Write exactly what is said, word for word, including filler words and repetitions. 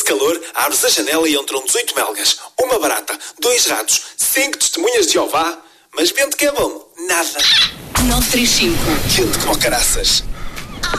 Nesse calor, abres a janela e entram dezoito melgas, uma barata, dois ratos, cinco testemunhas de Jeová, mas vento que é bom, nada. nove três cinco. Quente como caraças.